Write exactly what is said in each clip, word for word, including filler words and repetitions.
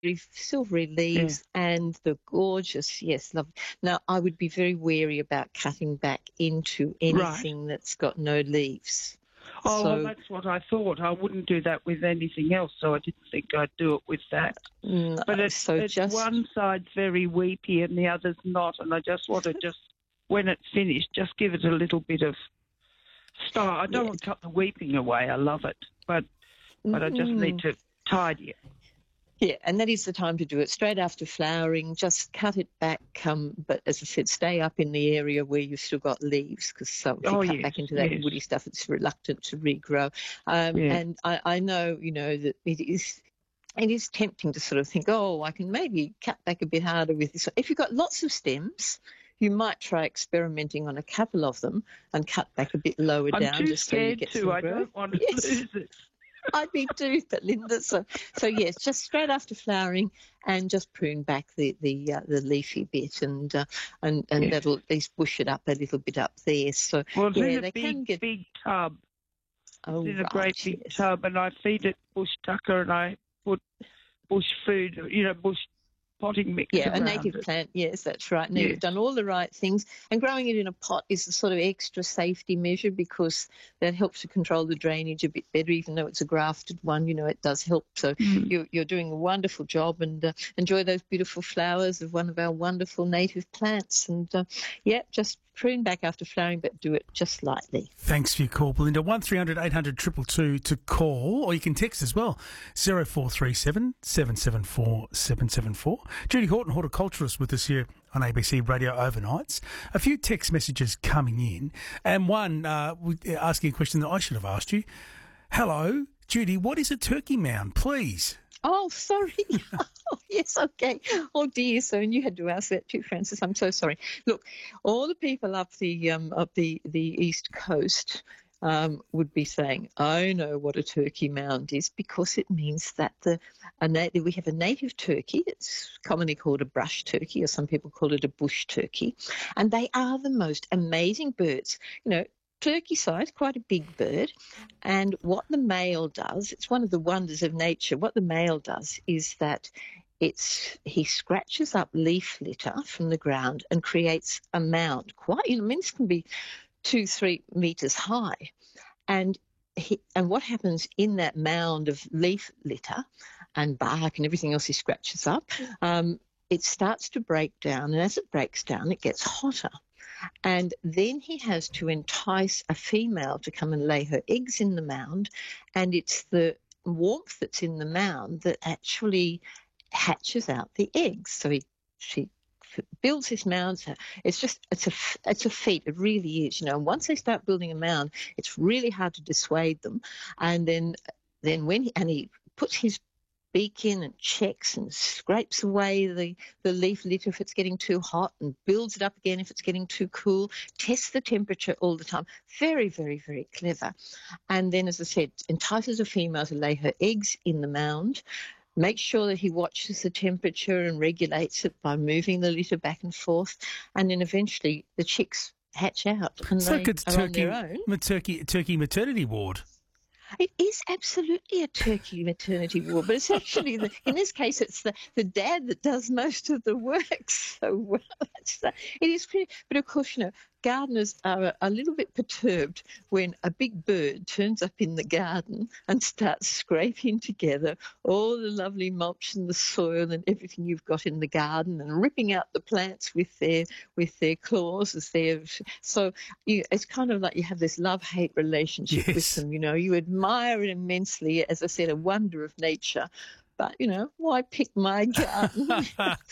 silvery Yeah. leaves and the gorgeous, yes, lovely. Now, I would be very wary about cutting back into Right. anything that's got no leaves. Oh, So, well, that's what I thought. I wouldn't do that with anything else, so I didn't think I'd do it with that. no, But it's, so it's just one side's very weepy and the other's not, and I just want to just, when it's finished, just give it a little bit of style. I don't yeah. want to cut the weeping away. I love it, but but I just need Mm. to tidy it. Yeah, and that is the time to do it. Straight after flowering, just cut it back. Um, but as I said, stay up in the area where you've still got leaves, because so if you Oh, cut yes, back into that yes, woody stuff, it's reluctant to regrow. Um, yeah. and I, I know, you know, that it is it is tempting to sort of think, oh, I can maybe cut back a bit harder with this. If you've got lots of stems, you might try experimenting on a couple of them and cut back a bit lower I'm down, too just so you scared get to. some I growth. don't want to Yes. lose it. I'd be too, but Linda. So, so yes, just straight after flowering, and just prune back the the uh, the leafy bit, and uh, and and Yeah. that'll at least bush it up a little bit up there. So Well, it's yeah, in a they big, can get. big tub. Oh, It's in a right, great big yes. tub, and I feed it bush tucker, and I put bush food, you know, bush potting mix Yeah, a around native it. plant. Yes, that's right. Now Yes. you've done all the right things, and growing it in a pot is a sort of extra safety measure, because that helps to control the drainage a bit better. Even though it's a grafted one, you know, it does help. So Mm. you're you're doing a wonderful job, and uh, enjoy those beautiful flowers of one of our wonderful native plants. And uh, yeah, just prune back after flowering, but do it just lightly. Thanks for your call, Belinda. one three hundred eight hundred two two two to call, or you can text as well, zero four three seven seven seven four seven seven four. Judy Horton, horticulturist, with us here on A B C Radio Overnights. A few text messages coming in, and one uh, asking a question that I should have asked you. Hello, Judy, what is a turkey mound, please? Oh, sorry. Oh, yes, okay. Oh dear. So you had to ask that too, Francis. I'm so sorry. Look, all the people up the um up the the east coast um would be saying, I know what a turkey mound is, because it means that the a nat- we have a native turkey. It's commonly called a brush turkey, or some people call it a bush turkey, and they are the most amazing birds. You know, turkey size, quite a big bird. And what the male does, it's one of the wonders of nature. What the male does is that it's he scratches up leaf litter from the ground and creates a mound. Quite, you know, I mean, this can be two, three meters high. And he, and what happens in that mound of leaf litter and bark and everything else he scratches up, um, it starts to break down. And as it breaks down, it gets hotter. And then he has to entice a female to come and lay her eggs in the mound. And it's the warmth that's in the mound that actually hatches out the eggs. So he, she builds this mound. It's just, it's a, it's a feat. It really is, you know. And once they start building a mound, it's really hard to dissuade them. And then, then when he, and he puts his beak in and checks and scrapes away the, the leaf litter if it's getting too hot, and builds it up again if it's getting too cool, tests the temperature all the time. Very, very, very clever. And then, as I said, entices a female to lay her eggs in the mound, makes sure that he watches the temperature and regulates it by moving the litter back and forth, and then eventually the chicks hatch out and It's they like it's are turkey, on their own. ma- turkey, turkey maternity ward. It is absolutely a turkey maternity ward, but it's actually, the, in this case, it's the, the dad that does most of the work. So well, that's the, it is pretty. But of course, you know, gardeners are a, a little bit perturbed when a big bird turns up in the garden and starts scraping together all the lovely mulch and the soil and everything you've got in the garden, and ripping out the plants with their with their claws as they're. So you, it's kind of like you have this love-hate relationship Yes. with them. You know, you admire it immensely. As I said, a wonder of nature. But, you know, why pick my garden?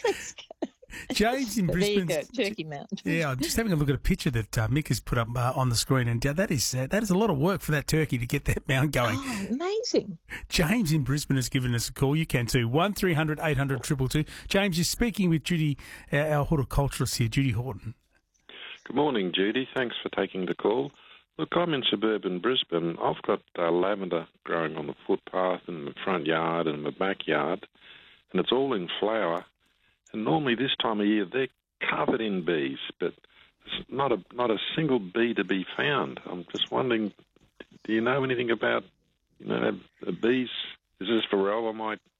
James in But there you Brisbane. go, turkey mound. Yeah, I'm just having a look at a picture that uh, Mick has put up uh, on the screen, and uh, that is uh, that is a lot of work for that turkey to get that mound going. Oh, amazing. James in Brisbane has given us a call. You can too. one three hundred eight hundred two two two. James, you're speaking with Judy, uh, our horticulturist here, Judy Horton. Good morning, Judy. Thanks for taking the call. Look, I'm in suburban Brisbane. I've got uh, lavender growing on the footpath in the front yard and the backyard, and it's all in flower. And normally this time of year they're covered in bees, but there's not a not a single bee to be found. I'm just wondering, do you know anything about, you know, the bees? Is this varroa mite